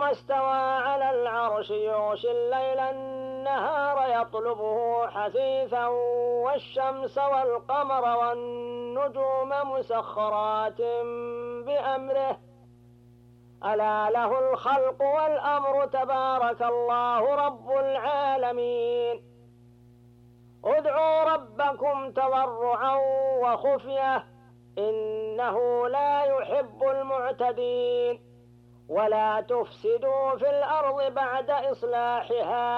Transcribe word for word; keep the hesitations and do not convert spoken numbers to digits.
استوى على العرش يغشي الليل النهار يطلبه حثيثا والشمس والقمر والنجوم مسخرات بأمره ألا له الخلق والأمر تبارك الله رب العالمين. ادعوا ربكم تضرعا وخفية إنه لا يحب المعتدين. ولا تفسدوا في الأرض بعد إصلاحها